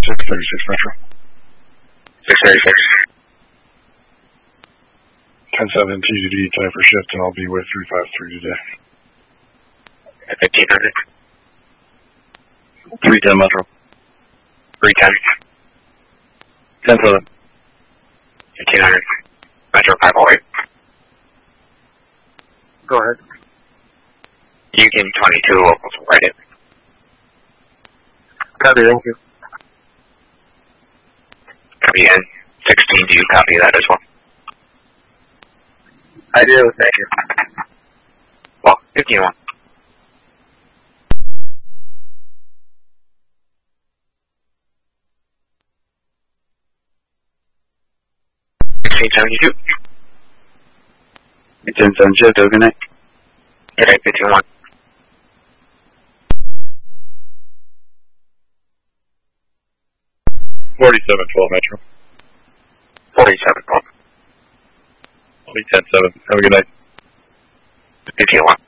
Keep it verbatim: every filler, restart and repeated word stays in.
six thirty-six Metro. six thirty-six. ten seven T Z D, time for shift, and I'll be with three five three today. fifteen hundred. three ten Metro. three ten. ten seven. fifteen hundred. Metro five oh eight. Go ahead. Union twenty-two, locals will write it. Copy, thank you. Copy in. sixteen, do you copy that as well? I do, thank you. Well, fifteen one. sixteen seventy-two. ten seven shift, good night. Okay, fifteen one. forty-seven twelve Metro. forty-seven one. I'll be ten seven. Have a good night. fifteen one.